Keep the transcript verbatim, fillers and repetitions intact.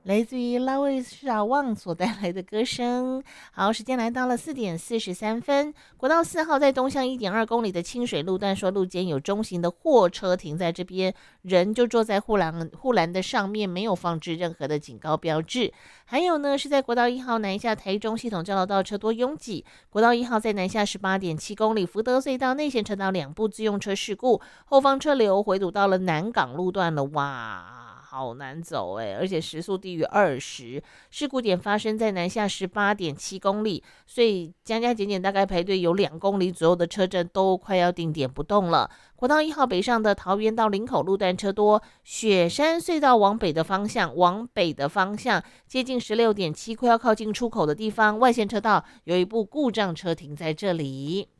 来自于拉威沙旺所带来的歌声。好，时间来到了四点四十三分。国道四号在东向一点二公里的清水路段，说路肩有中型的货车停在这边，人就坐在护栏护栏的上面，没有放置任何的警告标志。还有呢，是在国道一号南下台中系统交流道车多拥挤。国道一号在南下十八点七公里，福德隧道内线车道两部自用车事故，后方车流回堵到了南港路段了，哇！好难走哎，而且时速低于二十，事故点发生在南下十八点七公里，所以加加减减大概排队有两公里左右的车阵都快要定点不动了。国道一号北上的桃园到林口路段车多，雪山隧道往北的方向，往北的方向接近十六点七，快要靠近出口的地方，外线车道有一部故障车停在这里。